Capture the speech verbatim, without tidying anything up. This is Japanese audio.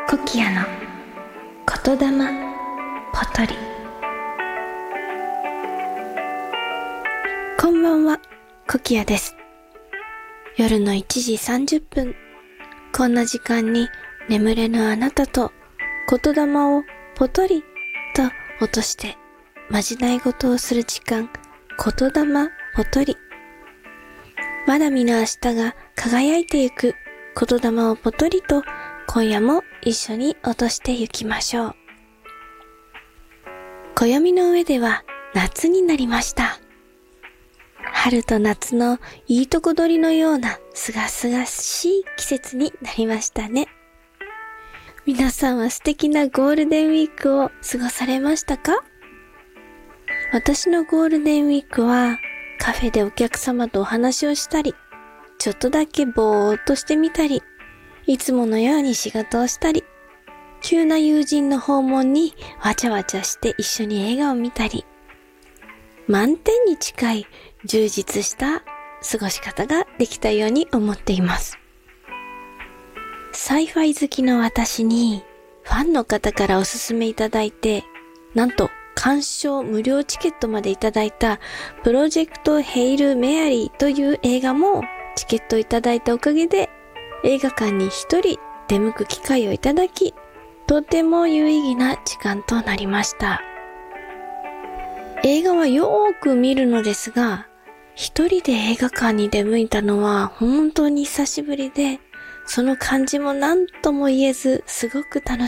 コキアの言霊ポトリ。こんばんは、コキアです。夜のいちじさんじゅっぷん、こんな時間に眠れぬあなたと言霊をポトリと落としてまじない事をする時間、言霊ポトリ。まだ見ぬ明日が輝いてゆく言霊をポトリと、今夜も一緒に落としてゆきましょう。暦の上では夏になりました。春と夏のいいとこ取りのようなすがすがしい季節になりましたね。皆さんは素敵なゴールデンウィークを過ごされましたか？私のゴールデンウィークはカフェでお客様とお話をしたり、ちょっとだけぼーっとしてみたり、いつものように仕事をしたり、急な友人の訪問にわちゃわちゃして一緒に映画を見たり、満点に近い充実した過ごし方ができたように思っています。サイファイ好きの私にファンの方からおすすめいただいて、なんと鑑賞無料チケットまでいただいたプロジェクトヘイルメアリーという映画もチケットいただいたおかげで映画館に一人出向く機会をいただき、とても有意義な時間となりました。映画はよーく見るのですが、一人で映画館に出向いたのは本当に久しぶりで、その感じも何とも言えずすごく楽